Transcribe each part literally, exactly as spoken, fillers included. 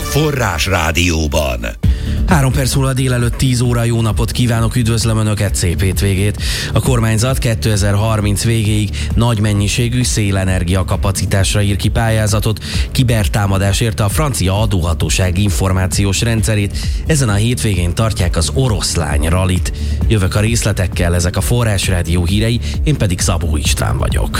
Forrás Rádióban. Három perc múlva délelőtt tíz óra, jó napot kívánok, üdvözlöm Önöket, szép hétvégét. A kormányzat kétezer-harminc végéig nagy mennyiségű szélenergia kapacitásra ír ki pályázatot. Kibertámadás érte a francia adóhatóság információs rendszerét. Ezen a hétvégén tartják az Oroszlány rallit. Jövök a részletekkel, ezek a Forrás Rádió hírei, én pedig Szabó István vagyok.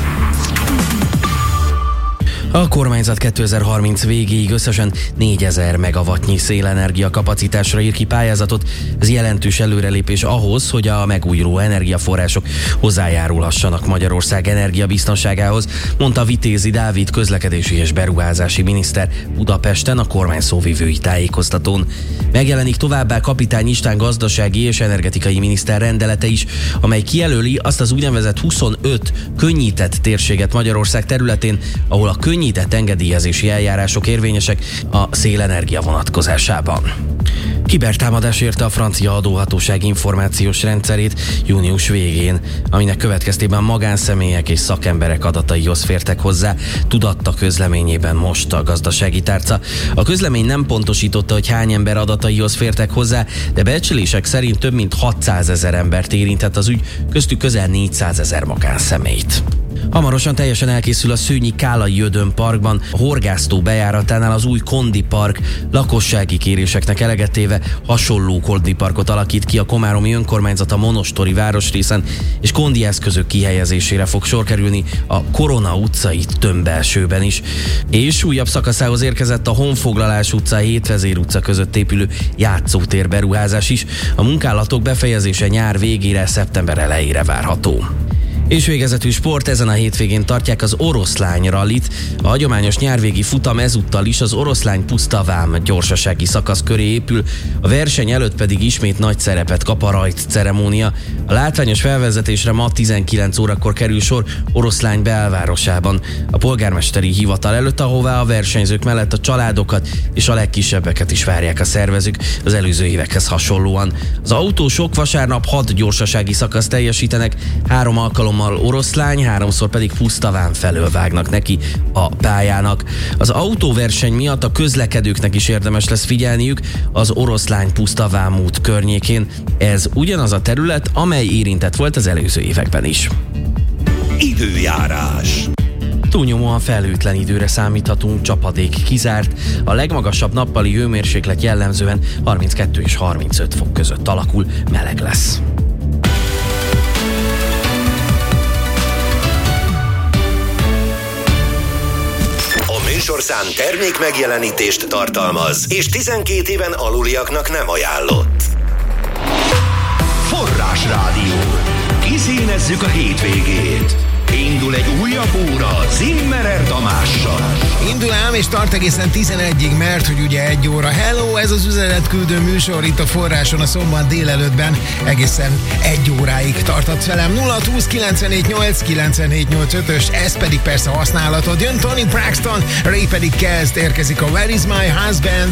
A kormányzat kétezer-harminc végéig összesen négyezer megawattnyi szélenergia kapacitásra ír ki pályázatot. Ez jelentős előrelépés ahhoz, hogy a megújuló energiaforrások hozzájárulhassanak Magyarország energiabiztonságához, mondta Vitézi Dávid közlekedési és beruházási miniszter Budapesten a kormány szóvivői tájékoztatón. Megjelenik továbbá Kapitány István gazdasági és energetikai miniszter rendelete is, amely kijelöli azt az úgynevezett huszonöt könnyített térséget Magyarország területén, ahol a könnyített engedélyezési eljárások érvényesek a szélenergia vonatkozásában. Kibertámadás érte a francia adóhatóság információs rendszerét június végén, aminek következtében magánszemélyek és szakemberek adataihoz fértek hozzá, tudatta közleményében most a gazdasági tárca. A közlemény nem pontosította, hogy hány ember adataihoz fértek hozzá, de becslések szerint több mint hatszázezer embert érintett az ügy, köztük közel négyszázezer magánszemélyt. Hamarosan teljesen elkészül a Szőnyi Kálai Jödön parkban, a horgásztó bejáratánál az új Kondi Park. Lakossági kéréseknek eleget téve hasonló Kondi Parkot alakít ki a komáromi önkormányzat a monostori városrészen, és kondi eszközök kihelyezésére fog sor kerülni a Korona utcai tömbbelsőben is. És újabb szakaszához érkezett a Honfoglalás utca, Hétvezér utca között épülő játszótér beruházás is. A munkálatok befejezése nyár végére, szeptember elejére várható. És végezetű sport, ezen a hétvégén tartják az Oroszlány rallit. A hagyományos nyárvégi futam ezúttal is az Oroszlány Pusztavám gyorsasági szakasz köré épül, a verseny előtt pedig ismét nagy szerepet kap a rajt ceremónia. A látványos felvezetésre ma tizenkilenc órakor kerül sor Oroszlány belvárosában, a polgármesteri hivatal előtt, ahová a versenyzők mellett a családokat és a legkisebbeket is várják a szervezők az előző évekhez hasonlóan. Az autósok vasárnap hat gyorsasági szakaszt teljesítenek, három alkalommal Oroszlány, háromszor pedig Pusztavám felől vágnak neki a pályának. Az autóverseny miatt a közlekedőknek is érdemes lesz figyelniük az Oroszlány Pusztavám út környékén. Ez ugyanaz a terület, amely érintett volt az előző években is. Időjárás. Túlnyomóan felhőtlen időre számíthatunk, csapadék kizárt. A legmagasabb nappali hőmérséklet jellemzően harminckettő és harmincöt fok között alakul, meleg lesz. Műsorszám termék megjelenítést tartalmaz, és tizenkét éven aluliaknak nem ajánlott. Forrás Rádió. Kiszínezzük a hétvégét. Indul egy újabb óra Zimmerer Tamással. Indul ám, és tart egészen tizenegyig, mert hogy ugye egy óra. Hello, ez az üzenetküldő műsor itt a Forráson a szombat délelőttben. Egészen egy óráig tartott velem. nulla húsz kilencvennégy nyolc kilencvennégy nyolcvanötös, ez pedig persze használatod. Jön Tony Braxton, Ray pedig kezd, érkezik a Where is my husband?